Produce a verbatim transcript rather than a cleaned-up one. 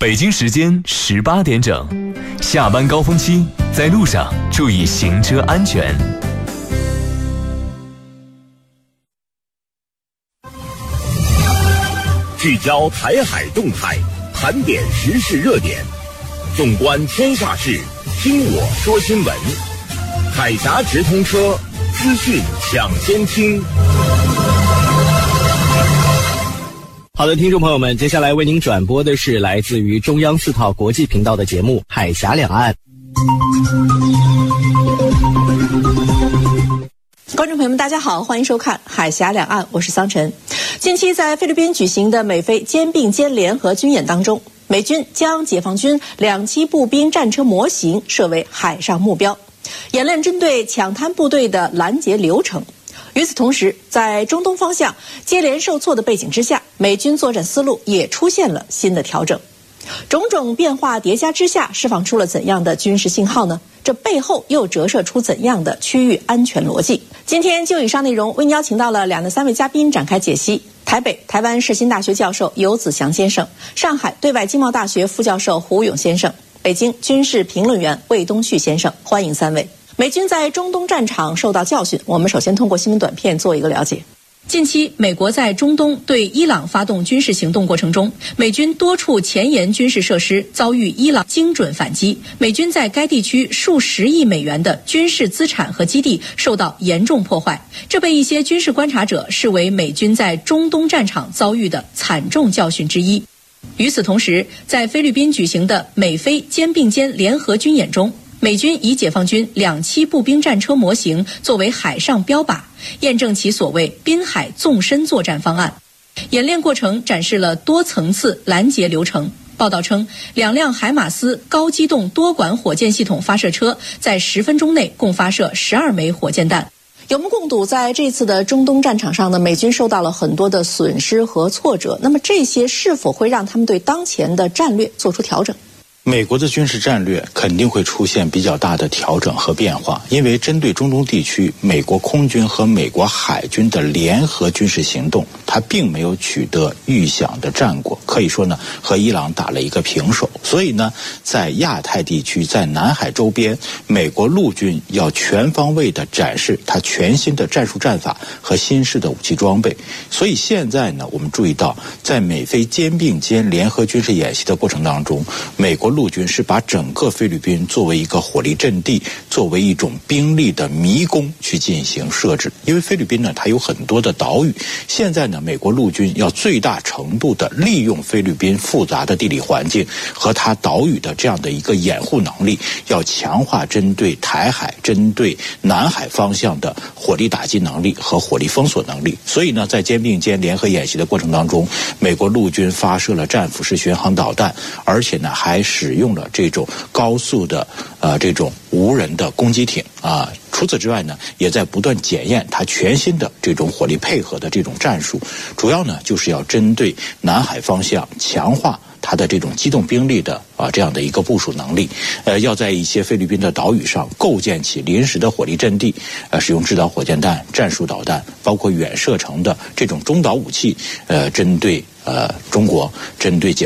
北京时间十八点整，下班高峰期，在路上注意行车安全。 聚焦台海动态，盘点时事热点，纵观天下事，听我说新闻。海峡直通车，资讯抢先听。 好的，听众朋友们，接下来为您转播的是来自于中央四套国际频道的节目《海峡两岸》。 观众朋友们，大家好，欢迎收看《海峡两岸》，我是桑晨。近期在菲律宾举行的美菲肩并肩联合军演当中，美军将解放军两栖步兵战车模型设为海上目标，演练针对抢滩部队的拦截流程。与此同时，在中东方向接连受挫的背景之下，美军作战思路也出现了新的调整。种种变化叠加之下，释放出了怎样的军事信号呢？这背后又折射出怎样的区域安全逻辑？今天就以上内容为您邀请到了两的三位嘉宾展开解析。台北台湾世新大学教授游子祥先生，上海对外经贸大学副教授胡勇先生，北京军事评论员魏东旭先生，欢迎三位。美军在中东战场受到教训，我们首先通过新闻短片做一个了解。近期，美国在中东对伊朗发动军事行动过程中，美军多处前沿军事设施遭遇伊朗精准反击，美军在该地区数十亿美元的军事资产和基地受到严重破坏，这被一些军事观察者视为美军在中东战场遭遇的惨重教训之一。与此同时，在菲律宾举行的美菲肩并肩联合军演中，美军以解放军两栖步兵战车模型作为海上标靶，验证其所谓滨海纵深作战方案。演练过程展示了多层次拦截流程。报道称，两辆海马斯高机动多管火箭系统发射车在十分钟内共发射十二枚火箭弹。有目共睹，在这次的中东战场上呢，美军受到了很多的损失和挫折。那么这些是否会让他们对当前的战略做出调整？ 美国的军事战略肯定会出现比较大的调整和变化，因为针对中东地区，美国空军和美国海军的联合军事行动，它并没有取得预想的战果，可以说呢，和伊朗打了一个平手。所以呢，在亚太地区，在南海周边，美国陆军要全方位的展示它全新的战术战法和新式的武器装备。所以现在呢，我们注意到，在美菲肩并肩联合军事演习的过程当中，美国陆军是把整个菲律宾作为一个火力阵地，作为一种兵力的迷宫去进行设置。因为菲律宾呢，它有很多的岛屿，现在呢，美国陆军要最大程度的利用菲律宾复杂的地理环境和它岛屿的这样的一个掩护能力，要强化针对台海、针对南海方向的火力打击能力和火力封锁能力。所以呢，在肩并肩联合演习的过程当中，美国陆军发射了战斧式巡航导弹，而且呢，还是使用了这种高速的呃这种无人的攻击艇啊。除此之外呢，也在不断检验它全新的这种火力配合的这种战术，主要呢就是要针对南海方向强化它的这种机动兵力的啊这样的一个部署能力，呃，要在一些菲律宾的岛屿上构建起临时的火力阵地，呃，使用制导火箭弹、战术导弹，包括远射程的这种中导武器，呃，针对呃中国、针对解